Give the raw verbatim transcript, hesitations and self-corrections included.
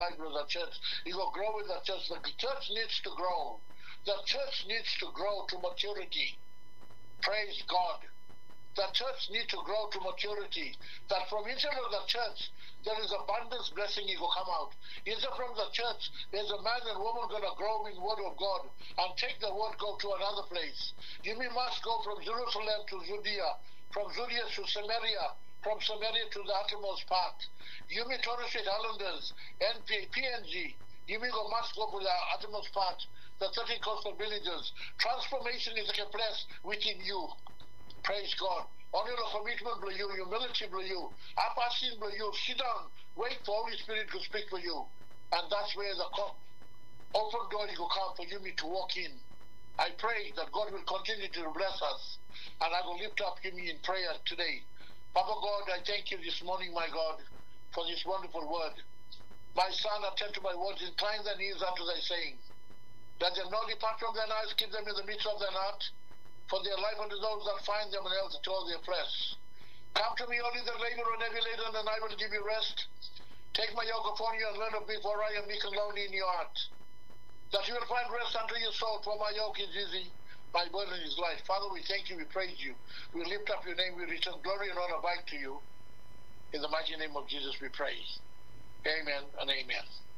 life with the church. You go grow with the church. The church needs to grow. The church needs to grow to maturity. Praise God. The church needs to grow to maturity. That from inside of the church, there is abundance blessing you will come out. Inside from the church, there's a man and woman going to grow in the word of God and take the word, go to another place. You must go from Jerusalem to Judea, from Judea to Samaria, from Samaria to the uttermost part. You may Torres Strait Islanders, N P, P N G, you may go, must go to the uttermost part, the thirty coastal villages. Transformation is taking place within you. Praise God. Only the commitment for you, humility for you, apathy for you. Sit down, wait for Holy Spirit to speak for you. And that's where the open door will come for you to walk in. I pray that God will continue to bless us. And I will lift up you in prayer today. Papa God, I thank you this morning, my God, for this wonderful word. My son, attend to my words, incline thine ears unto thy saying. Let them not depart from thine eyes, keep them in the midst of thine heart. For their life unto those that find them and health to all their flesh. Come to me, all ye that labor and heavy laden, and I will give you rest. Take my yoke upon you and learn of me, for I am meek and lowly in your heart. That you will find rest unto your soul, for my yoke is easy, my burden is light. Father, we thank you, we praise you. We lift up your name, we return glory and honor back to you. In the mighty name of Jesus we pray. Amen and amen.